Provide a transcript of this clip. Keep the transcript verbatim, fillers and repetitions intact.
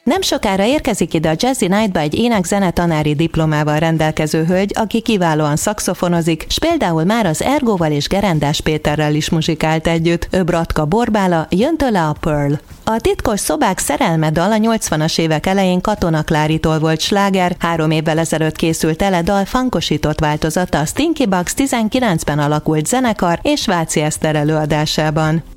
Nem sokára érkezik ide a Jazzy Nightba egy ének-zenetanári diplomával rendelkező hölgy, aki kiválóan szaxofonozik, s például már az Ergóval és Gerendás Péterrel is muzsikált együtt. Ő Bratka Borbála, Jön tőle a Pearl. A titkos szobák szerelme dal a nyolcvanas évek elején Katona Kláritól volt sláger, három évvel ezelőtt készült el a dal funkosított változata a Stinky Bugs tizenkilencben alakult zenekar és Váci Eszter előadásában.